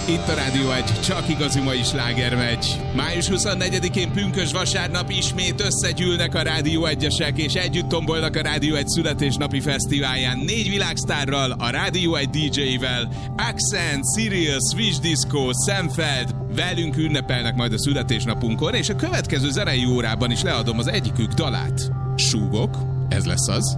Itt a Rádió 1, csak igazi mai sláger megy. Május 24-én pünkösd vasárnap ismét összegyűlnek a Rádió 1-esek, és együtt tombolnak a Rádió 1 születésnapi fesztiválján 4 világsztárral, a Rádió 1 DJ-vel, Accent, Sirius, Wish Disco, Szemfeld, velünk ünnepelnek majd a születésnapunkon, és a következő zenei órában is leadom az egyikük dalát. Súgok, ez lesz az.